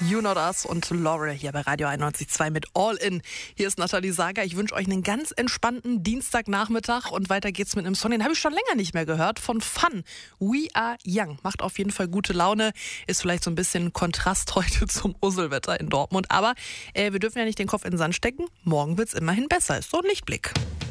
You Not Us und Laurel hier bei Radio 91.2 mit All In. Hier ist Nathalie Sager. Ich wünsche euch einen ganz entspannten Dienstagnachmittag und weiter geht's mit einem Song, den habe ich schon länger nicht mehr gehört, von Fun. We Are Young. Macht auf jeden Fall gute Laune. Ist vielleicht so ein bisschen Kontrast heute zum Usselwetter in Dortmund. Aber wir dürfen ja nicht den Kopf in den Sand stecken. Morgen wird's immerhin besser. Ist so ein Lichtblick.